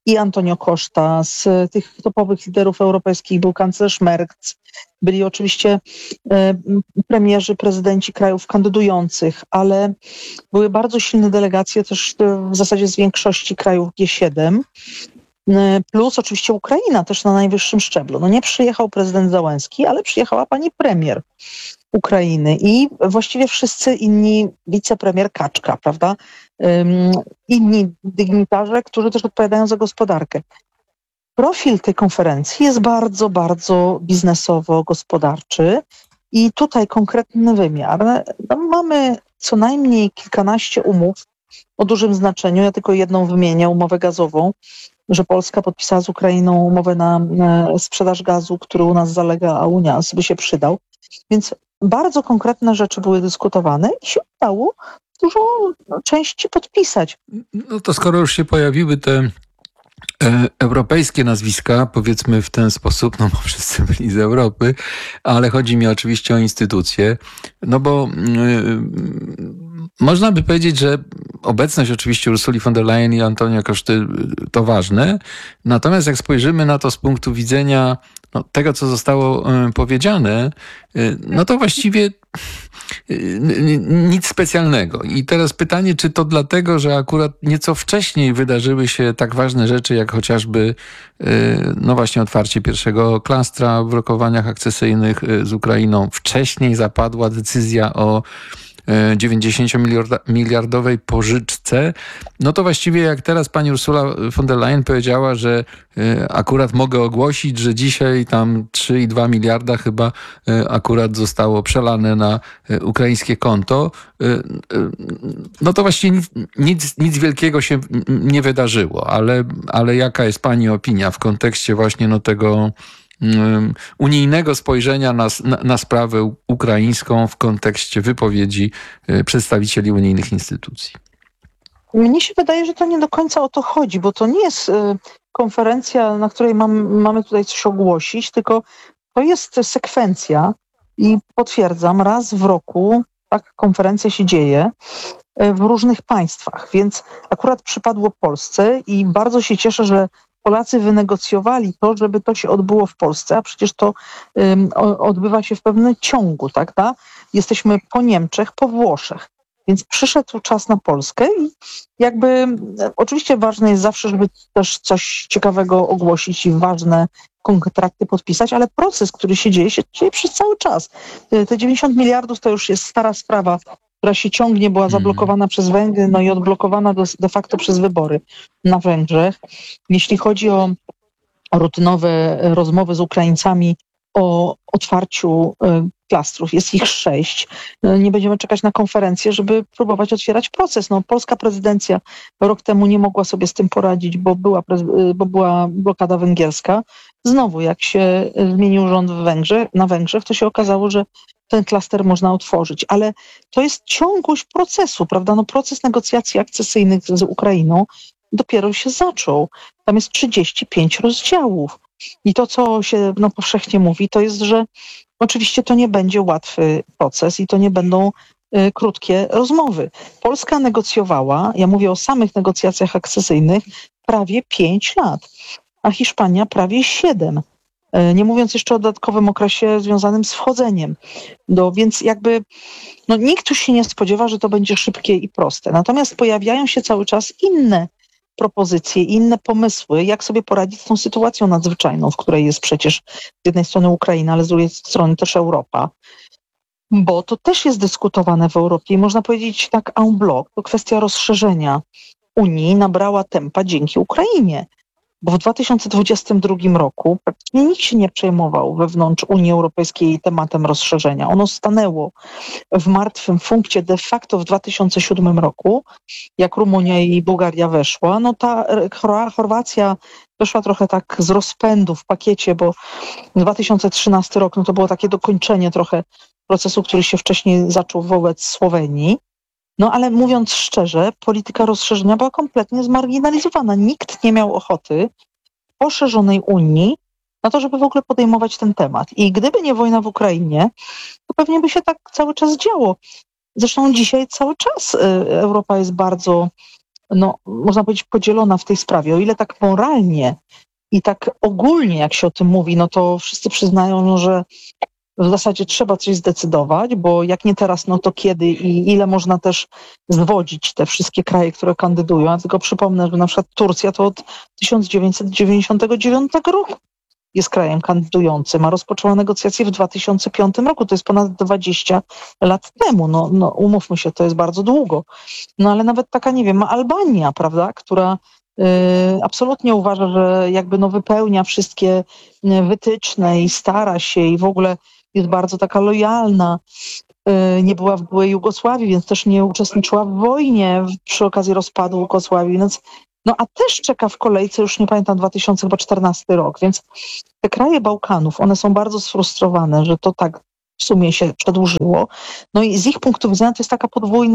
i Antonio Costa, z tych topowych liderów europejskich był kanclerz Merz, byli oczywiście premierzy, prezydenci krajów kandydujących, ale były bardzo silne delegacje też w zasadzie z większości krajów G7, plus oczywiście Ukraina też na najwyższym szczeblu. No nie przyjechał prezydent Załęski, ale przyjechała pani premier Ukrainy i właściwie wszyscy inni, wicepremier Kaczka, prawda? Inni dygnitarze, którzy też odpowiadają za gospodarkę. Profil tej konferencji jest bardzo, bardzo biznesowo-gospodarczy i tutaj konkretny wymiar. No, mamy co najmniej kilkanaście umów o dużym znaczeniu. Ja tylko jedną wymienię, umowę gazową, że Polska podpisała z Ukrainą umowę na sprzedaż gazu, który u nas zalega, a Unia by się przydał. Więc bardzo konkretne rzeczy były dyskutowane i się udało dużo części podpisać. No to skoro już się pojawiły te europejskie nazwiska, powiedzmy w ten sposób, no bo wszyscy byli z Europy, ale chodzi mi oczywiście o instytucje, no bo można by powiedzieć, że obecność oczywiście Ursuli von der Leyen i Antonio Costy to ważne, natomiast jak spojrzymy na to z punktu widzenia tego, co zostało powiedziane, no to właściwie nic specjalnego. I teraz pytanie, czy to dlatego, że akurat nieco wcześniej wydarzyły się tak ważne rzeczy, jak chociażby no właśnie otwarcie pierwszego klastra w rokowaniach akcesyjnych z Ukrainą. Wcześniej zapadła decyzja o 90-miliardowej pożyczce, no to właściwie jak teraz pani Ursula von der Leyen powiedziała, że akurat mogę ogłosić, że dzisiaj tam 3,2 miliarda chyba akurat zostało przelane na ukraińskie konto, no to właściwie nic wielkiego się nie wydarzyło, ale jaka jest pani opinia w kontekście właśnie tego unijnego spojrzenia na sprawę ukraińską w kontekście wypowiedzi przedstawicieli unijnych instytucji? Mnie się wydaje, że to nie do końca o to chodzi, bo to nie jest konferencja, na której mamy tutaj coś ogłosić, tylko to jest sekwencja i potwierdzam, raz w roku taka konferencja się dzieje w różnych państwach, więc akurat przypadło Polsce i bardzo się cieszę, że Polacy wynegocjowali to, żeby to się odbyło w Polsce, a przecież to odbywa się w pewnym ciągu, tak? Jesteśmy po Niemczech, po Włoszech, więc przyszedł czas na Polskę i jakby oczywiście ważne jest zawsze, żeby też coś ciekawego ogłosić i ważne kontrakty podpisać, ale proces, który się dzieje przez cały czas. Te 90 miliardów to już jest stara sprawa, która się ciągnie, była zablokowana przez Węgry, no i odblokowana de facto przez wybory na Węgrzech. Jeśli chodzi o rutynowe rozmowy z Ukraińcami o otwarciu klastrów, jest ich 6. Nie będziemy czekać na konferencję, żeby próbować otwierać proces. No, polska prezydencja rok temu nie mogła sobie z tym poradzić, bo była blokada węgierska. Znowu, jak się zmienił rząd na Węgrzech, to się okazało, że ten klaster można otworzyć, ale to jest ciągłość procesu, prawda? No, proces negocjacji akcesyjnych z Ukrainą dopiero się zaczął. Tam jest 35 rozdziałów. I to, co się powszechnie mówi, to jest, że oczywiście to nie będzie łatwy proces i to nie będą krótkie rozmowy. Polska negocjowała, ja mówię o samych negocjacjach akcesyjnych, prawie 5 lat, a Hiszpania prawie 7. Nie mówiąc jeszcze o dodatkowym okresie związanym z wchodzeniem. Więc jakby nikt tu się nie spodziewa, że to będzie szybkie i proste. Natomiast pojawiają się cały czas inne propozycje, inne pomysły, jak sobie poradzić z tą sytuacją nadzwyczajną, w której jest przecież z jednej strony Ukraina, ale z drugiej strony też Europa. Bo to też jest dyskutowane w Europie i można powiedzieć tak en bloc, to kwestia rozszerzenia Unii nabrała tempa dzięki Ukrainie. Bo w 2022 roku praktycznie nikt się nie przejmował wewnątrz Unii Europejskiej tematem rozszerzenia. Ono stanęło w martwym punkcie de facto w 2007 roku, jak Rumunia i Bułgaria weszła. No ta Chorwacja weszła trochę tak z rozpędu w pakiecie, bo 2013 rok to było takie dokończenie trochę procesu, który się wcześniej zaczął wobec Słowenii. No ale mówiąc szczerze, polityka rozszerzenia była kompletnie zmarginalizowana. Nikt nie miał ochoty w poszerzonej Unii na to, żeby w ogóle podejmować ten temat. I gdyby nie wojna w Ukrainie, to pewnie by się tak cały czas działo. Zresztą dzisiaj cały czas Europa jest bardzo można powiedzieć, podzielona w tej sprawie. O ile tak moralnie i tak ogólnie, jak się o tym mówi, no to wszyscy przyznają, że w zasadzie trzeba coś zdecydować, bo jak nie teraz, no to kiedy i ile można też zwodzić te wszystkie kraje, które kandydują. Ja tylko przypomnę, że na przykład Turcja to od 1999 roku jest krajem kandydującym, a rozpoczęła negocjacje w 2005 roku. To jest ponad 20 lat temu. No umówmy się, to jest bardzo długo. No ale nawet taka, nie wiem, Albania, prawda, która absolutnie uważa, że jakby wypełnia wszystkie wytyczne i stara się i w ogóle jest bardzo taka lojalna. Nie była w byłej Jugosławii, więc też nie uczestniczyła w wojnie przy okazji rozpadu Jugosławii, więc a też czeka w kolejce, już nie pamiętam, 2014 rok, więc te kraje Bałkanów, one są bardzo sfrustrowane, że to tak w sumie się przedłużyło. No i z ich punktu widzenia to jest taka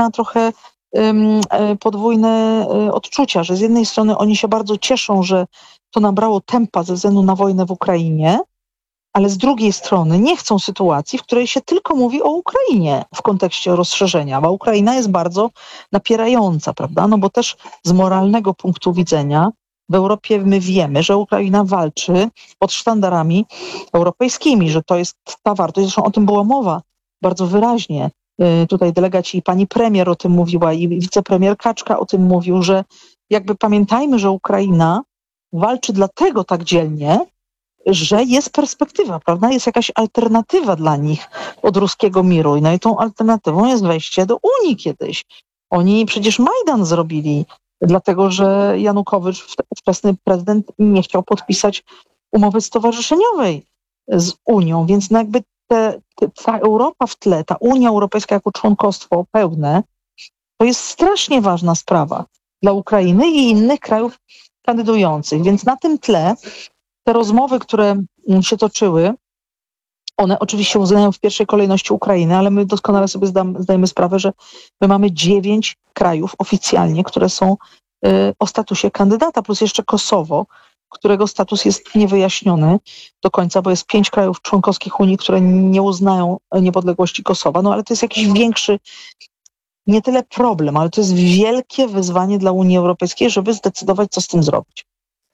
podwójne odczucia, że z jednej strony oni się bardzo cieszą, że to nabrało tempa ze względu na wojnę w Ukrainie, ale z drugiej strony nie chcą sytuacji, w której się tylko mówi o Ukrainie w kontekście rozszerzenia, bo Ukraina jest bardzo napierająca, prawda? No bo też z moralnego punktu widzenia w Europie my wiemy, że Ukraina walczy pod sztandarami europejskimi, że to jest ta wartość. Zresztą o tym była mowa bardzo wyraźnie. Tutaj delegaci i pani premier o tym mówiła i wicepremier Kaczka o tym mówił, że jakby pamiętajmy, że Ukraina walczy dlatego tak dzielnie, że jest perspektywa, prawda? Jest jakaś alternatywa dla nich od ruskiego miru. No i tą alternatywą jest wejście do Unii kiedyś. Oni przecież Majdan zrobili, dlatego że Janukowycz, wczesny prezydent, nie chciał podpisać umowy stowarzyszeniowej z Unią, więc jakby ta Europa w tle, ta Unia Europejska jako członkostwo pełne, to jest strasznie ważna sprawa dla Ukrainy i innych krajów kandydujących. Więc na tym tle te rozmowy, które się toczyły, one oczywiście uwzględniają w pierwszej kolejności Ukrainę, ale my doskonale sobie zdajemy sprawę, że my mamy 9 krajów oficjalnie, które są o statusie kandydata, plus jeszcze Kosowo, którego status jest niewyjaśniony do końca, bo jest 5 krajów członkowskich Unii, które nie uznają niepodległości Kosowa. No ale to jest jakiś większy, nie tyle problem, ale to jest wielkie wyzwanie dla Unii Europejskiej, żeby zdecydować, co z tym zrobić.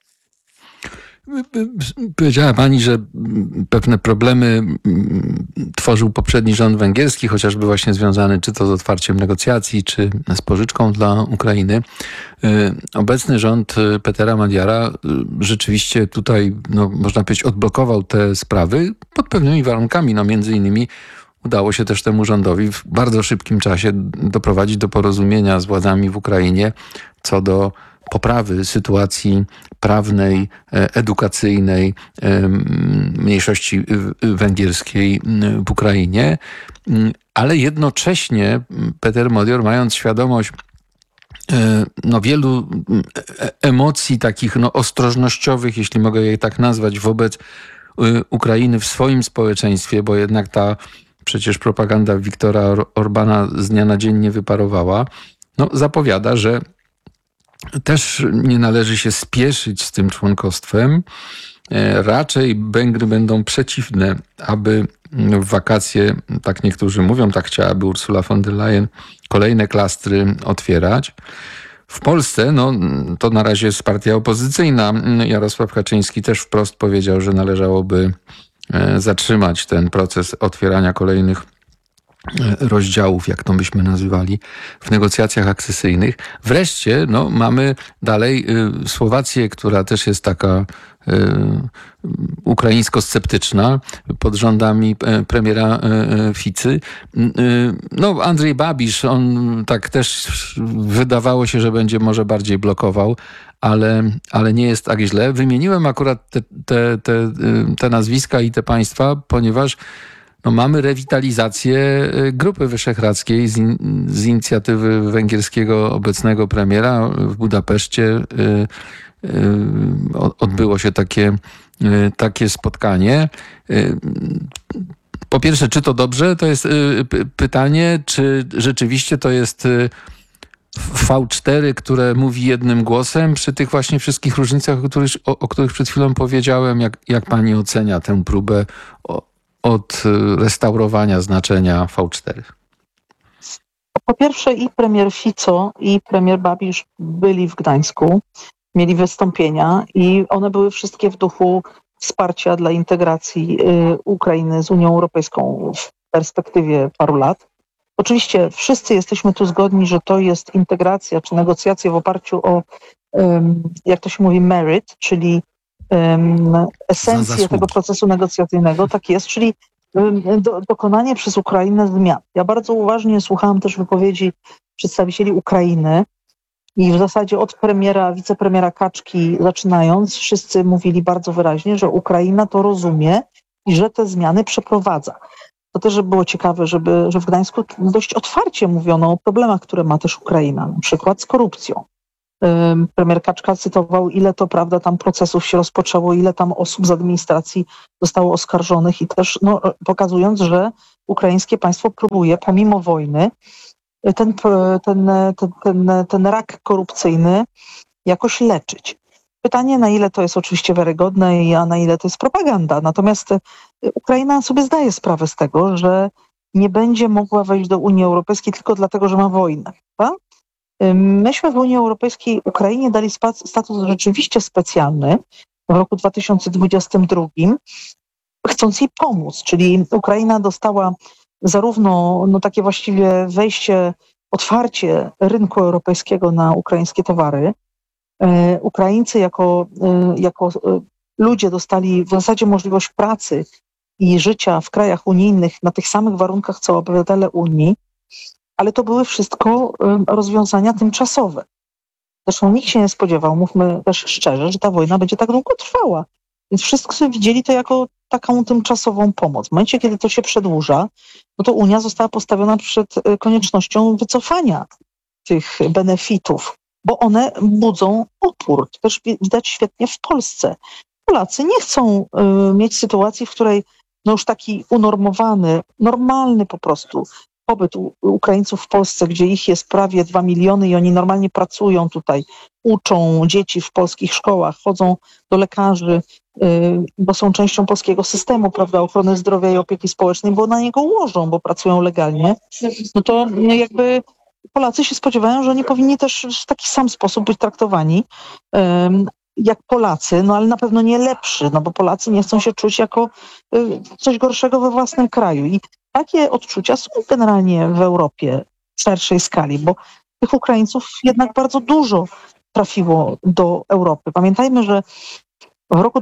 Powiedziała pani, że pewne problemy tworzył poprzedni rząd węgierski, chociażby właśnie związany czy to z otwarciem negocjacji, czy z pożyczką dla Ukrainy. Obecny rząd Petera Magyara rzeczywiście tutaj, można powiedzieć, odblokował te sprawy pod pewnymi warunkami. Między innymi udało się też temu rządowi w bardzo szybkim czasie doprowadzić do porozumienia z władzami w Ukrainie co do poprawy sytuacji prawnej, edukacyjnej mniejszości węgierskiej w Ukrainie, ale jednocześnie Peter Magyar, mając świadomość wielu emocji takich ostrożnościowych, jeśli mogę je tak nazwać, wobec Ukrainy w swoim społeczeństwie, bo jednak ta przecież propaganda Viktora Orbana z dnia na dzień nie wyparowała, zapowiada, że też nie należy się spieszyć z tym członkostwem. Raczej Węgry będą przeciwne, aby w wakacje, tak niektórzy mówią, tak chciałaby Ursula von der Leyen, kolejne klastry otwierać. W Polsce, to na razie jest partia opozycyjna. Jarosław Kaczyński też wprost powiedział, że należałoby zatrzymać ten proces otwierania kolejnych rozdziałów, jak to byśmy nazywali, w negocjacjach akcesyjnych. Wreszcie mamy dalej Słowację, która też jest taka ukraińsko-sceptyczna pod rządami premiera Ficy. Andrzej Babisz, on tak też wydawało się, że będzie może bardziej blokował, ale nie jest tak źle. Wymieniłem akurat te nazwiska i te państwa, ponieważ mamy rewitalizację Grupy Wyszehradzkiej z inicjatywy węgierskiego obecnego premiera w Budapeszcie. Odbyło się takie spotkanie. Po pierwsze, czy to dobrze? To jest pytanie, czy rzeczywiście to jest V4, które mówi jednym głosem przy tych właśnie wszystkich różnicach, o których przed chwilą powiedziałem. Jak pani ocenia tę próbę od restaurowania znaczenia V4? Po pierwsze i premier Fico, i premier Babiš byli w Gdańsku, mieli wystąpienia i one były wszystkie w duchu wsparcia dla integracji Ukrainy z Unią Europejską w perspektywie paru lat. Oczywiście wszyscy jesteśmy tu zgodni, że to jest integracja czy negocjacje w oparciu o, jak to się mówi, merit, czyli esencję tego procesu negocjacyjnego, tak jest, czyli dokonanie przez Ukrainę zmian. Ja bardzo uważnie słuchałam też wypowiedzi przedstawicieli Ukrainy i w zasadzie od premiera, wicepremiera Kaczki zaczynając, wszyscy mówili bardzo wyraźnie, że Ukraina to rozumie i że te zmiany przeprowadza. To też było ciekawe, że w Gdańsku dość otwarcie mówiono o problemach, które ma też Ukraina, na przykład z korupcją. Premier Kaczka cytował, ile to prawda tam procesów się rozpoczęło, ile tam osób z administracji zostało oskarżonych i też pokazując, że ukraińskie państwo próbuje pomimo wojny ten rak korupcyjny jakoś leczyć. Pytanie, na ile to jest oczywiście wiarygodne, a na ile to jest propaganda. Natomiast Ukraina sobie zdaje sprawę z tego, że nie będzie mogła wejść do Unii Europejskiej tylko dlatego, że ma wojnę. Tak? Myśmy w Unii Europejskiej Ukrainie dali status rzeczywiście specjalny w roku 2022, chcąc jej pomóc. Czyli Ukraina dostała zarówno takie właściwie wejście, otwarcie rynku europejskiego na ukraińskie towary. Ukraińcy jako ludzie dostali w zasadzie możliwość pracy i życia w krajach unijnych na tych samych warunkach, co obywatele Unii, ale to były wszystko rozwiązania tymczasowe. Zresztą nikt się nie spodziewał, mówmy też szczerze, że ta wojna będzie tak długo trwała. Więc wszyscy widzieli to jako taką tymczasową pomoc. W momencie, kiedy to się przedłuża, no to Unia została postawiona przed koniecznością wycofania tych benefitów, bo one budzą opór. To też widać świetnie w Polsce. Polacy nie chcą mieć sytuacji, w której już taki unormowany, normalny po prostu pobyt Ukraińców w Polsce, gdzie ich jest prawie 2 miliony i oni normalnie pracują tutaj, uczą dzieci w polskich szkołach, chodzą do lekarzy, bo są częścią polskiego systemu, prawda, ochrony zdrowia i opieki społecznej, bo na niego łożą, bo pracują legalnie, no to jakby Polacy się spodziewają, że oni powinni też w taki sam sposób być traktowani jak Polacy, ale na pewno nie lepszy, bo Polacy nie chcą się czuć jako coś gorszego we własnym kraju. I takie odczucia są generalnie w Europie w szerszej skali, bo tych Ukraińców jednak bardzo dużo trafiło do Europy. Pamiętajmy, że w roku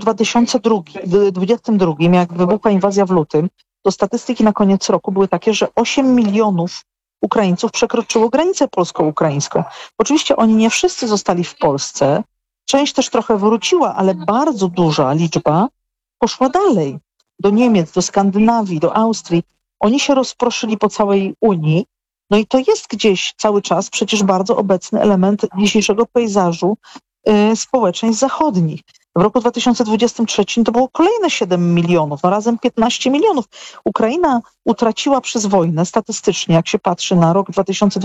2022, jak wybuchła inwazja w lutym, to statystyki na koniec roku były takie, że 8 milionów Ukraińców przekroczyło granicę polsko-ukraińską. Oczywiście oni nie wszyscy zostali w Polsce, część też trochę wróciła, ale bardzo duża liczba poszła dalej. Do Niemiec, do Skandynawii, do Austrii. Oni się rozproszyli po całej Unii. No i to jest gdzieś cały czas przecież bardzo obecny element dzisiejszego pejzażu społeczeństw zachodnich. W roku 2023 to było kolejne 7 milionów, razem 15 milionów. Ukraina utraciła przez wojnę statystycznie, jak się patrzy na rok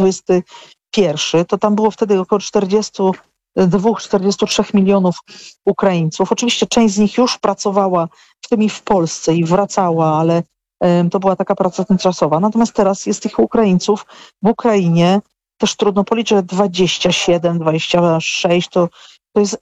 2021, to tam było wtedy około 42-43 milionów Ukraińców. Oczywiście część z nich już pracowała, w tym i w Polsce, i wracała, ale to była taka praca tymczasowa. Natomiast teraz jest tych Ukraińców w Ukrainie, też trudno policzyć, 27, 26, to jest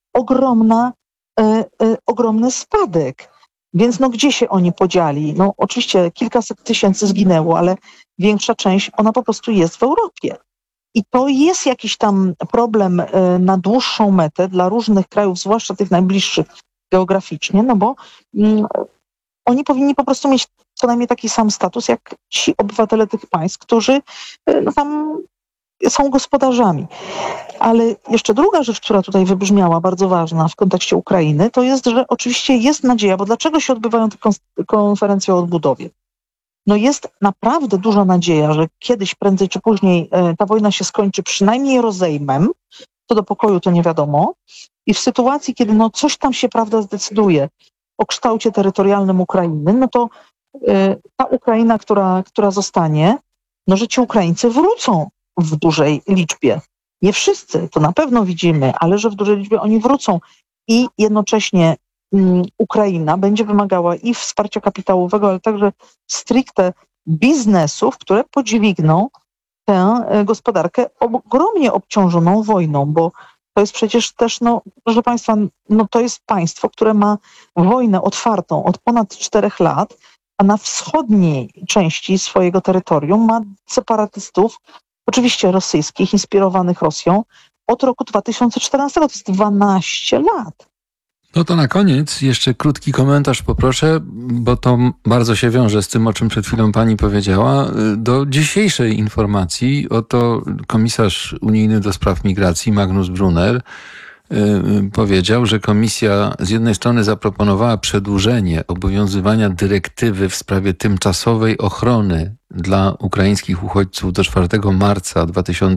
ogromny spadek. Więc gdzie się oni podzieli? Oczywiście kilkaset tysięcy zginęło, ale większa część, ona po prostu jest w Europie. I to jest jakiś tam problem na dłuższą metę dla różnych krajów, zwłaszcza tych najbliższych geograficznie, bo oni powinni po prostu mieć co najmniej taki sam status jak ci obywatele tych państw, którzy tam są gospodarzami. Ale jeszcze druga rzecz, która tutaj wybrzmiała, bardzo ważna w kontekście Ukrainy, to jest, że oczywiście jest nadzieja, bo dlaczego się odbywają te konferencje o odbudowie? Jest naprawdę duża nadzieja, że kiedyś, prędzej czy później ta wojna się skończy przynajmniej rozejmem, co do pokoju to nie wiadomo, i w sytuacji, kiedy coś tam się, prawda, zdecyduje o kształcie terytorialnym Ukrainy, to ta Ukraina, która zostanie, że ci Ukraińcy wrócą w dużej liczbie. Nie wszyscy, to na pewno widzimy, ale że w dużej liczbie oni wrócą i jednocześnie Ukraina będzie wymagała i wsparcia kapitałowego, ale także stricte biznesów, które podźwigną tę gospodarkę ogromnie obciążoną wojną, bo to jest przecież też, proszę Państwa, to jest państwo, które ma wojnę otwartą od ponad 4 lat, a na wschodniej części swojego terytorium ma separatystów, oczywiście rosyjskich, inspirowanych Rosją, od roku 2014, to jest 12 lat. No to na koniec jeszcze krótki komentarz poproszę, bo to bardzo się wiąże z tym, o czym przed chwilą pani powiedziała. Do dzisiejszej informacji oto komisarz unijny do spraw migracji Magnus Brunner powiedział, że komisja z jednej strony zaproponowała przedłużenie obowiązywania dyrektywy w sprawie tymczasowej ochrony dla ukraińskich uchodźców do 4 marca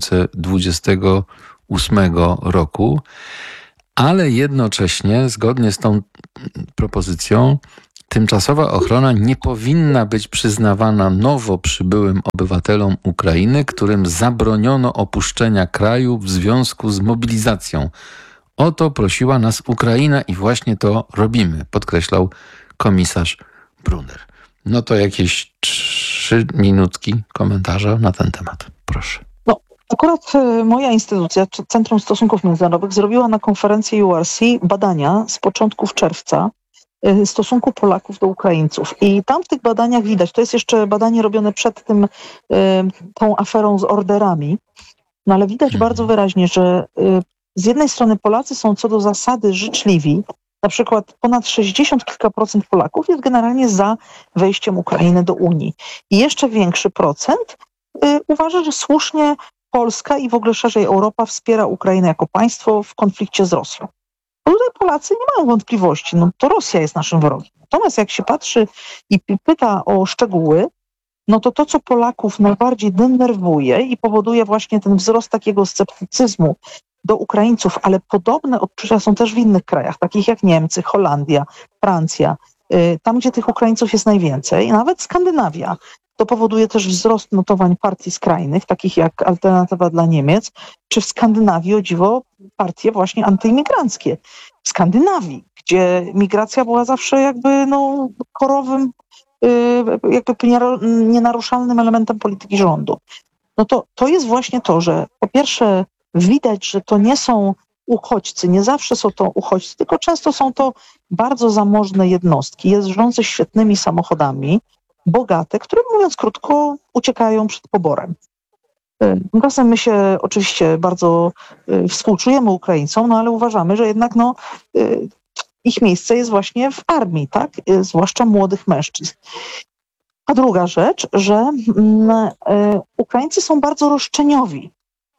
2028 roku, ale jednocześnie, zgodnie z tą propozycją, tymczasowa ochrona nie powinna być przyznawana nowo przybyłym obywatelom Ukrainy, którym zabroniono opuszczenia kraju w związku z mobilizacją. O to prosiła nas Ukraina i właśnie to robimy, podkreślał komisarz Brunner. No to jakieś 3 minutki komentarza na ten temat. Proszę. Akurat moja instytucja, Centrum Stosunków Międzynarodowych, zrobiła na konferencji URC badania z początków czerwca stosunku Polaków do Ukraińców. I tam w tych badaniach widać, to jest jeszcze badanie robione przed tą aferą z orderami, ale widać bardzo wyraźnie, że z jednej strony Polacy są co do zasady życzliwi, na przykład ponad 60 kilka procent Polaków jest generalnie za wejściem Ukrainy do Unii. I jeszcze większy procent uważa, że słusznie Polska i w ogóle szerzej Europa wspiera Ukrainę jako państwo w konflikcie z Rosją. Bo tutaj Polacy nie mają wątpliwości, to Rosja jest naszym wrogiem. Natomiast jak się patrzy i pyta o szczegóły, to co Polaków najbardziej denerwuje i powoduje właśnie ten wzrost takiego sceptycyzmu do Ukraińców, ale podobne odczucia są też w innych krajach, takich jak Niemcy, Holandia, Francja, tam gdzie tych Ukraińców jest najwięcej, nawet Skandynawia. To powoduje też wzrost notowań partii skrajnych, takich jak Alternatywa dla Niemiec, czy w Skandynawii, o dziwo, partie właśnie antyimigranckie. W Skandynawii, gdzie migracja była zawsze jakby korowym, jakby nienaruszalnym elementem polityki rządu. To jest właśnie to, że po pierwsze widać, że to nie są uchodźcy, nie zawsze są to uchodźcy, tylko często są to bardzo zamożne jednostki, jeżdżące świetnymi samochodami, bogate, które, mówiąc krótko, uciekają przed poborem. Tymczasem my się oczywiście bardzo współczujemy Ukraińcom, ale uważamy, że jednak ich miejsce jest właśnie w armii, tak? Zwłaszcza młodych mężczyzn. A druga rzecz, że Ukraińcy są bardzo roszczeniowi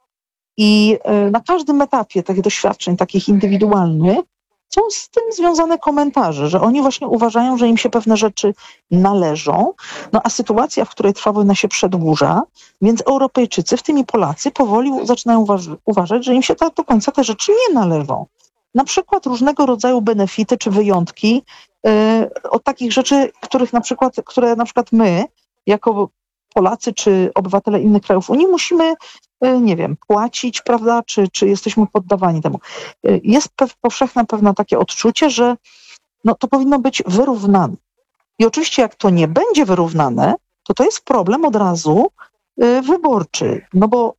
i na każdym etapie tych doświadczeń, takich indywidualnych, są z tym związane komentarze, że oni właśnie uważają, że im się pewne rzeczy należą, a sytuacja, w której trwa wojna, się przedłuża, więc Europejczycy, w tym i Polacy, powoli zaczynają uważać, że im się do końca te rzeczy nie należą. Na przykład różnego rodzaju benefity czy wyjątki od takich rzeczy, które na przykład my, jako Polacy czy obywatele innych krajów Unii, musimy, płacić, prawda, czy jesteśmy poddawani temu. Jest powszechne pewne takie odczucie, że to powinno być wyrównane. I oczywiście jak to nie będzie wyrównane, to jest problem od razu wyborczy, bo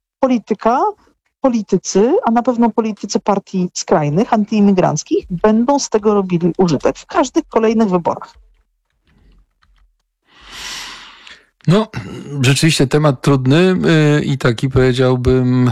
politycy, a na pewno politycy partii skrajnych, antyimigranckich, będą z tego robili użytek w każdych kolejnych wyborach. Rzeczywiście temat trudny i taki, powiedziałbym,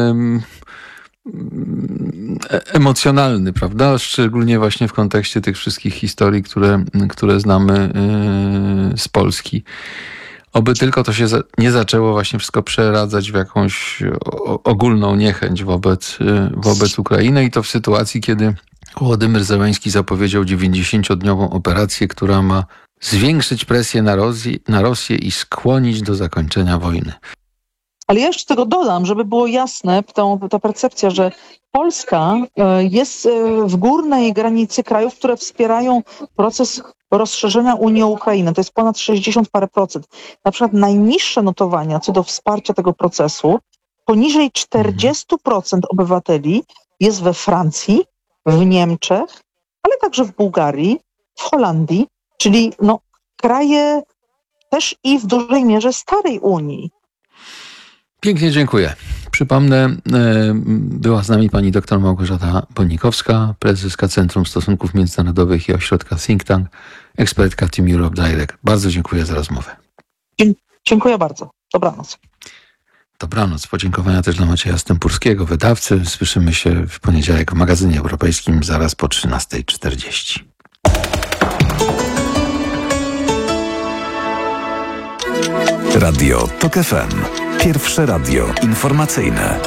emocjonalny, prawda? Szczególnie właśnie w kontekście tych wszystkich historii, które znamy z Polski. Oby tylko to się nie zaczęło właśnie wszystko przeradzać w jakąś ogólną niechęć wobec Ukrainy i to w sytuacji, kiedy Wołodymyr Zełenski zapowiedział 90-dniową operację, która ma zwiększyć presję na Rosję i skłonić do zakończenia wojny. Ale ja jeszcze tego dodam, żeby było jasne, ta percepcja, że Polska jest w górnej granicy krajów, które wspierają proces rozszerzenia Unii o Ukrainę. To jest ponad 60 parę procent. Na przykład najniższe notowania co do wsparcia tego procesu, poniżej 40% obywateli jest we Francji, w Niemczech, ale także w Bułgarii, w Holandii, czyli kraje też i w dużej mierze starej Unii. Pięknie dziękuję. Przypomnę, była z nami pani dr Małgorzata Bonikowska, prezeska Centrum Stosunków Międzynarodowych i ośrodka Think Tank, ekspertka Team Europe Direct. Bardzo dziękuję za rozmowę. Dziękuję bardzo. Dobranoc. Dobranoc. Podziękowania też dla Macieja Stępurskiego, wydawcy. Słyszymy się w poniedziałek w magazynie europejskim zaraz po 13:40. Radio TOK FM. Pierwsze radio informacyjne.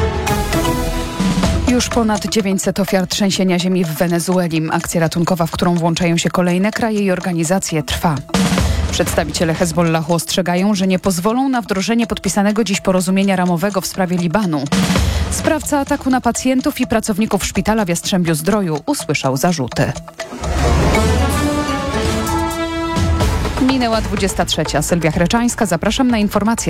Już ponad 900 ofiar trzęsienia ziemi w Wenezueli. Akcja ratunkowa, w którą włączają się kolejne kraje i organizacje, trwa. Przedstawiciele Hezbollahu ostrzegają, że nie pozwolą na wdrożenie podpisanego dziś porozumienia ramowego w sprawie Libanu. Sprawca ataku na pacjentów i pracowników szpitala w Jastrzębiu-Zdroju usłyszał zarzuty. Minęła 23:00. Sylwia Chreczańska. Zapraszam na informacje